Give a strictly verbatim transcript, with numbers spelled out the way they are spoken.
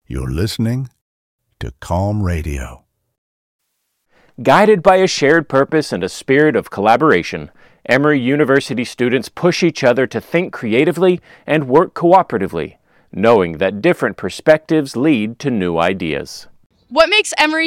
You're listening to Calm Radio. Guided by a shared purpose and a spirit of collaboration, Emory University students push each other to think creatively and work cooperatively, knowing that different perspectives lead to new ideas. What makes Emory